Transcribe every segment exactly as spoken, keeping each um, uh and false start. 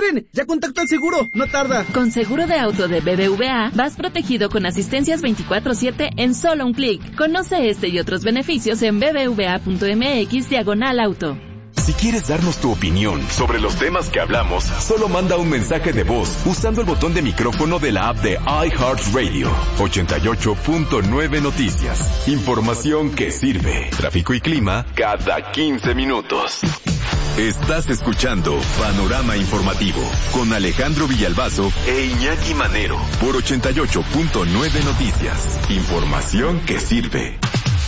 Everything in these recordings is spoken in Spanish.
esperen! ¡Ya contacto al seguro! ¡No tarda! Con seguro de auto de B B V A, vas protegido con asistencias veinticuatro siete en solo un clic. Conoce este y otros beneficios en bbva.mx diagonal auto. Si quieres darnos tu opinión sobre los temas que hablamos, solo manda un mensaje de voz usando el botón de micrófono de la app de iHeartRadio. ochenta y ocho punto nueve Noticias. Información que sirve. Tráfico y clima cada quince minutos. Estás escuchando Panorama Informativo con Alejandro Villalbazo e Iñaki Manero por ochenta y ocho punto nueve Noticias. Información que sirve.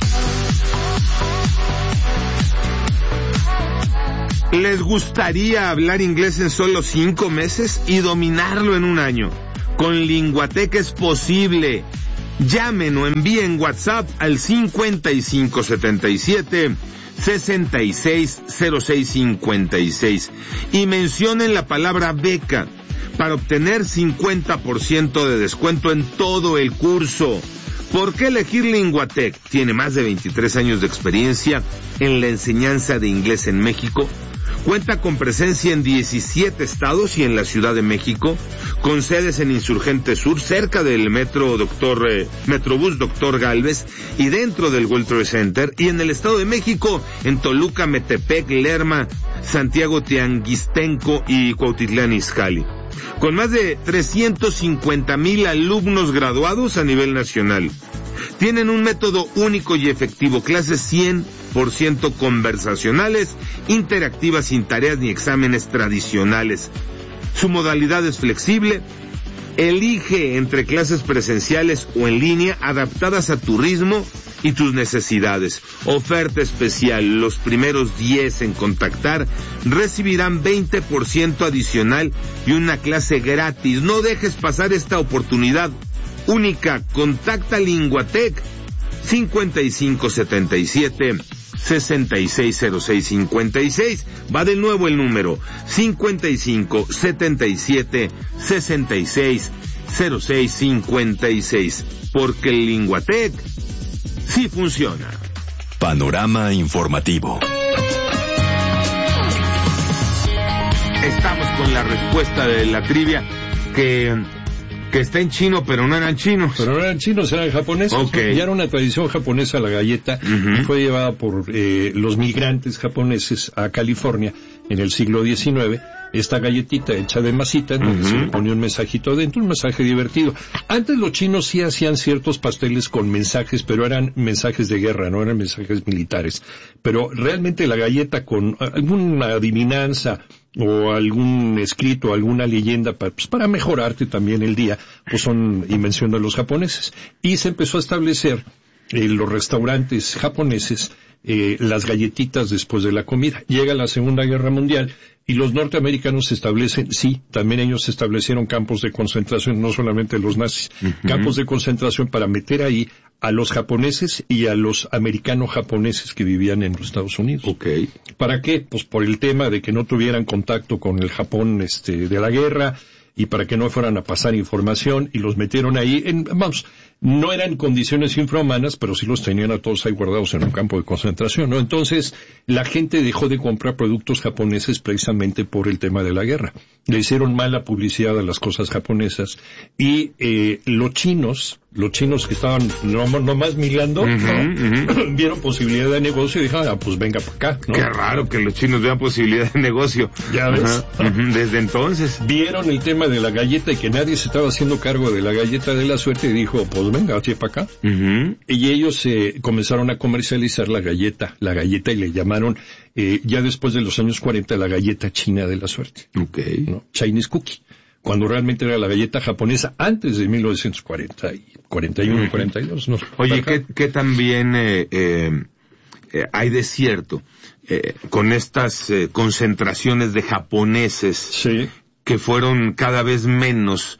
¿Les gustaría hablar inglés en solo cinco meses y dominarlo en un año? Con Linguatec es posible. Llamen o envíen WhatsApp al cincuenta y cinco setenta y siete sesenta y seis cero seis cincuenta y seis y mencionen la palabra beca para obtener cincuenta por ciento de descuento en todo el curso. ¿Por qué elegir Linguatec? Tiene más de veintitrés años de experiencia en la enseñanza de inglés en México. Cuenta con presencia en diecisiete estados y en la Ciudad de México, con sedes en Insurgente Sur, cerca del metro Doctor eh, Metrobús Doctor Gálvez y dentro del World Trade Center, y en el Estado de México, en Toluca, Metepec, Lerma, Santiago Tianguistenco y Cuautitlán Izcalli. Con más de trescientos cincuenta mil alumnos graduados a nivel nacional. Tienen un método único y efectivo, clases cien por ciento conversacionales, interactivas sin tareas ni exámenes tradicionales. Su modalidad es flexible. Elige entre clases presenciales o en línea adaptadas a tu ritmo y tus necesidades. Oferta especial: los primeros diez en contactar recibirán veinte por ciento adicional y una clase gratis. No dejes pasar esta oportunidad única. Contacta Linguatec cincuenta y cinco setenta y siete sesenta y seis cero seis cincuenta y seis. Va de nuevo el número cincuenta y cinco setenta y siete sesenta y seis cero seis cincuenta y seis, porque el Linguatec sí funciona. Panorama Informativo. Estamos con la respuesta de la trivia que que está en chino, pero no eran chinos. Pero no eran chinos, eran japoneses. Okay. Ya era una tradición japonesa la galleta, uh-huh. y fue llevada por eh, los migrantes japoneses a California en el siglo diecinueve. Esta galletita hecha de masita, en donde uh-huh. se le ponía un mensajito dentro, un mensaje divertido. Antes los chinos sí hacían ciertos pasteles con mensajes, pero eran mensajes de guerra, no eran mensajes militares. Pero realmente la galleta con alguna adivinanza o algún escrito, alguna leyenda para, pues, para mejorarte también el día, pues son invención de los japoneses. Y se empezó a establecer en los restaurantes japoneses eh, las galletitas después de la comida. Llega la Segunda Guerra Mundial y los norteamericanos establecen, sí, también ellos establecieron campos de concentración, no solamente los nazis, uh-huh. campos de concentración para meter ahí a los japoneses y a los americano-japoneses que vivían en los Estados Unidos. Okay. ¿Para qué? Pues por el tema de que no tuvieran contacto con el Japón este de la guerra y para que no fueran a pasar información, y los metieron ahí en, vamos, no eran condiciones infrahumanas, pero sí los tenían a todos ahí guardados en un campo de concentración, ¿no? Entonces, la gente dejó de comprar productos japoneses precisamente por el tema de la guerra. Le hicieron mala publicidad a las cosas japonesas, y eh, los chinos, los chinos que estaban no, nomás mirando, uh-huh, ¿no? uh-huh. vieron posibilidad de negocio y dijeron, ah, pues venga para acá, ¿no? Qué raro que los chinos vean posibilidad de negocio. Ya ves. Uh-huh, uh-huh. Desde entonces. Vieron el tema de la galleta y que nadie se estaba haciendo cargo de la galleta de la suerte y dijo, pues venga, así para acá. Uh-huh. Y ellos eh, comenzaron a comercializar la galleta, la galleta, y le llamaron, eh, ya después de los años cuarenta, la galleta china de la suerte. Okay. ¿No? Chinese cookie. Cuando realmente era la galleta japonesa antes de mil novecientos cuarenta y cuarenta y uno y cuarenta y dos, ¿no? Oye, ¿qué, qué también eh, eh, eh, hay de cierto eh, con estas eh, concentraciones de japoneses sí. que fueron cada vez menos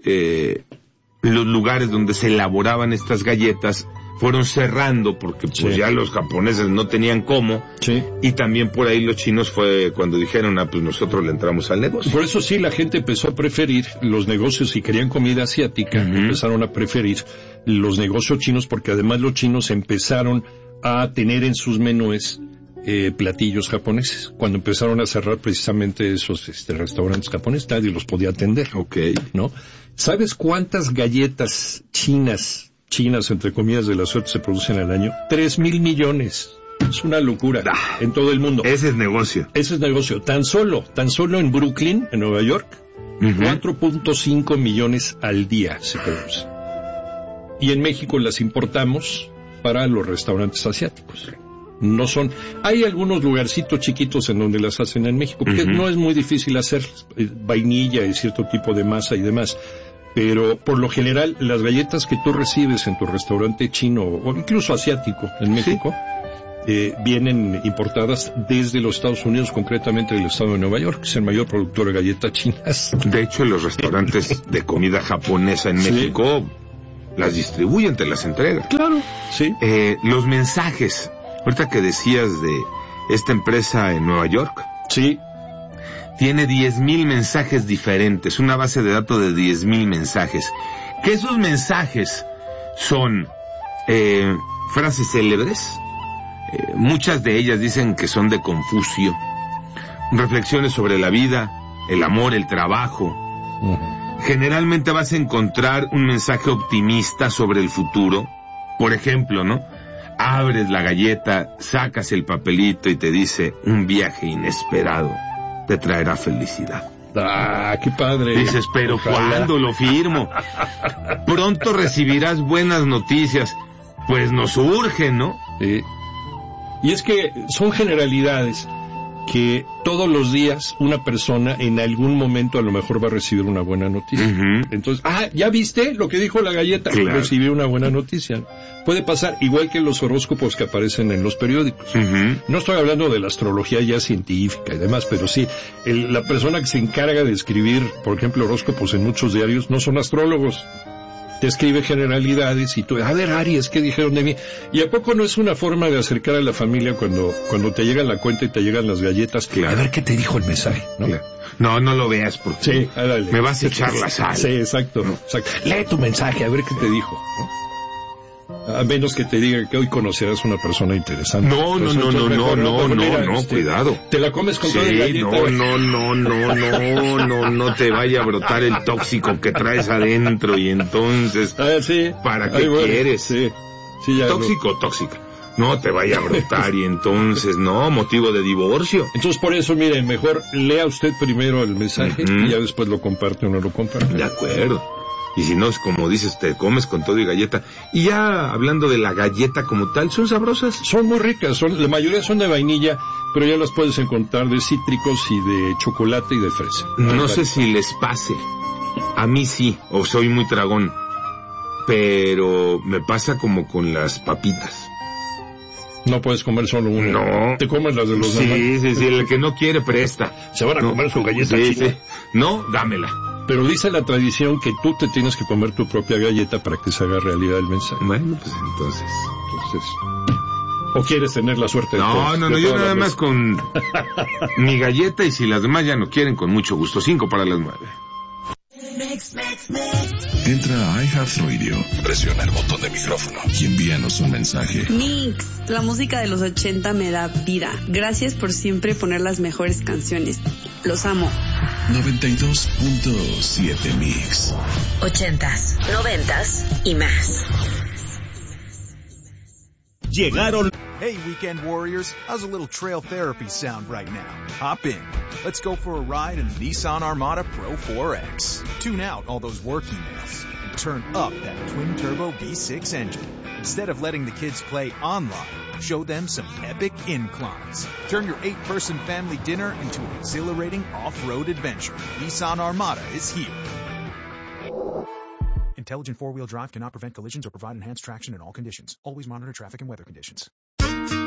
eh, los lugares donde se elaboraban estas galletas? Fueron cerrando porque pues sí. ya los japoneses no tenían cómo, sí. y también por ahí los chinos fue cuando dijeron, ah, pues nosotros le entramos al negocio. Por eso sí, la gente empezó a preferir los negocios, si querían comida asiática, uh-huh. empezaron a preferir los negocios chinos, porque además los chinos empezaron a tener en sus menús eh, platillos japoneses. Cuando empezaron a cerrar precisamente esos este, restaurantes japoneses, nadie los podía atender. Ok. ¿No? ¿Sabes cuántas galletas chinas, chinas entre comillas de la suerte, se producen al año? Tres mil millones. Es una locura ah, en todo el mundo. Ese es negocio. Ese es negocio. Tan solo, tan solo en Brooklyn, en Nueva York, uh-huh. cuatro punto cinco millones al día se producen. Y en México las importamos para los restaurantes asiáticos. No son... Hay algunos lugarcitos chiquitos en donde las hacen en México, porque uh-huh. no es muy difícil hacer vainilla y cierto tipo de masa y demás. Pero por lo general, las galletas que tú recibes en tu restaurante chino o incluso asiático en México... ¿Sí? Eh, vienen importadas desde los Estados Unidos, concretamente del estado de Nueva York, que es el mayor productor de galletas chinas. De hecho, los restaurantes de comida japonesa en sí. México las distribuyen, te las entregan. Claro, sí. Eh, los mensajes, ahorita que decías de esta empresa en Nueva York. Sí. Tiene diez mil mensajes diferentes, una base de datos de diez mil mensajes. Que esos mensajes son eh, frases célebres. Eh, muchas de ellas dicen que son de Confucio, reflexiones sobre la vida, el amor, el trabajo. Uh-huh. Generalmente vas a encontrar un mensaje optimista sobre el futuro. Por ejemplo, ¿no? Abres la galleta, sacas el papelito y te dice: un viaje inesperado te traerá felicidad. ¡Ah, qué padre! Dices, pero ojalá. ¿Cuándo lo firmo? Pronto recibirás buenas noticias. Pues nos urgen, ¿no? Sí. Y es que son generalidades que todos los días una persona en algún momento a lo mejor va a recibir una buena noticia. Uh-huh. Entonces, ah, ¿ya viste lo que dijo la galleta? Claro. Recibió una buena noticia. Puede pasar igual que los horóscopos que aparecen en los periódicos. Uh-huh. No estoy hablando de la astrología ya científica y demás, pero sí, el, la persona que se encarga de escribir, por ejemplo, horóscopos en muchos diarios, no son astrólogos. Te escribe generalidades y tú, a ver, Aries, ¿qué dijeron de mí? ¿Y a poco no es una forma de acercar a la familia cuando cuando te llega la cuenta y te llegan las galletas? Claro. A ver qué te dijo el mensaje, ¿no? Claro. No, no lo veas porque sí, dale. Me vas a echar la sal. Sí, exacto, ¿no? Exacto. Lee tu mensaje, a ver qué te dijo, ¿no? A menos que te diga que hoy conocerás una persona interesante. No, no, no, no, no, no, no, no, cuidado. Te la comes con sí, toda la galleta. No, no, no, no, no, no, no te vaya a brotar el tóxico que traes adentro y entonces... A ver, sí. ¿Para qué Ay, bueno, quieres? Sí. Sí, ya ¿Tóxico o tóxica? No te vaya a brotar y entonces, no, motivo de divorcio. Entonces, por eso, mire, mejor lea usted primero el mensaje uh-huh. y ya después lo comparte o no lo comparte. De acuerdo. Y si no, es como dices, te comes con todo y galleta. Y ya hablando de la galleta como tal, ¿son sabrosas? Son muy ricas, son, la mayoría son de vainilla, pero ya las puedes encontrar de cítricos y de chocolate y de fresa. No, no sé si les pase. A mí sí, o soy muy tragón. Pero me pasa como con las papitas. No puedes comer solo una. No. Te comes las de los demás. Sí, sí, sí, el que no quiere presta. Se van a no. comer su galleta sí, china. Sí. No, dámela. Pero dice la tradición que tú te tienes que comer tu propia galleta para que se haga realidad el mensaje. Bueno, pues entonces... Entonces... ¿O quieres tener la suerte de No, todo, no, no, yo nada más con mi galleta y si las demás ya no quieren, con mucho gusto. Cinco para las nueve. Entra a iHeartRadio, presiona el botón de micrófono y envíanos un mensaje. Mix, la música de los ochenta me da vida. Gracias por siempre poner las mejores canciones. Los amo. noventa y dos punto siete Mix. Ochentas, noventas y más. Llegaron. Hey, Weekend Warriors, how's a little trail therapy sound right now? Hop in. Let's go for a ride in the Nissan Armada Pro four X. Tune out all those work emails and turn up that twin-turbo V six engine. Instead of letting the kids play online, show them some epic inclines. Turn your eight-person family dinner into an exhilarating off-road adventure. Nissan Armada is here. Intelligent four-wheel drive cannot prevent collisions or provide enhanced traction in all conditions. Always monitor traffic and weather conditions.